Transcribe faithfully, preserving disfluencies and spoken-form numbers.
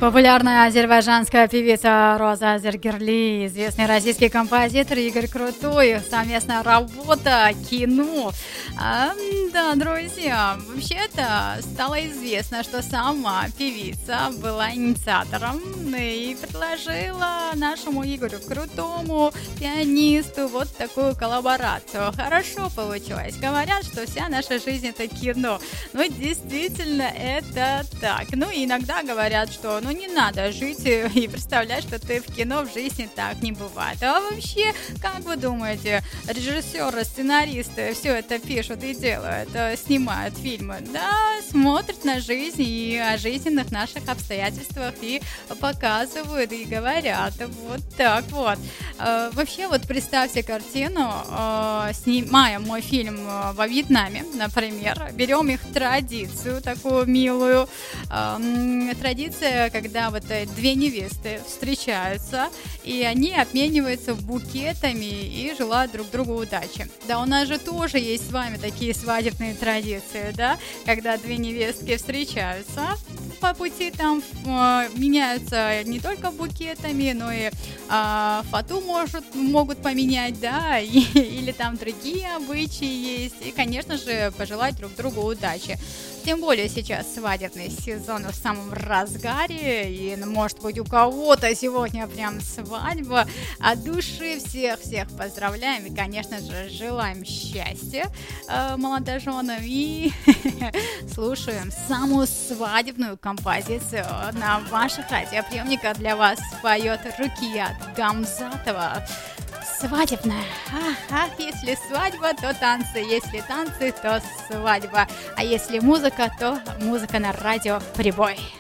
Популярная азербайджанская певица Роза Азергерли, известный российский композитор Игорь Крутой, совместная работа, кино. А, да, друзья, вообще-то стало известно, что сама певица была инициатором и предложила нашему Игорю Крутому, пианисту, вот такую коллаборацию. Хорошо получилось. Говорят, что вся наша жизнь — это кино. Ну, действительно, это так. Ну, иногда говорят, что ну не надо жить и представлять, что ты в кино, в жизни так не бывает. А вообще, как вы думаете, режиссеры, сценаристы все это пишут и делают, снимают фильмы, да, смотрят на жизнь и о жизненных наших обстоятельствах и показывают, и говорят. Вот так вот. Вообще, вот представьте картину, снимаем мой фильм во Вьетнаме, например, берем их традицию, такую милую, традиция, когда вот две невесты встречаются, и они обмениваются букетами и желают друг другу удачи. Да, у нас же тоже есть с вами такие свадебные традиции, да, когда две невестки встречаются по пути, там э, меняются не только букетами, но и э, фату может, могут поменять, да, и, или там другие обычаи есть, и, конечно же, пожелать друг другу удачи. Тем более сейчас свадебный сезон в самом разгаре, и, может быть, у кого-то сегодня прям свадьба. От души всех-всех поздравляем и, конечно же, желаем счастья э, молодоженам и слушаем самую свадебную композицию на ваших радиоприемниках. Для вас поет Рукият Гамзатова. Свадебная. Ага, если свадьба, то танцы. Если танцы, то свадьба. А если музыка, то музыка на радио «Прибой».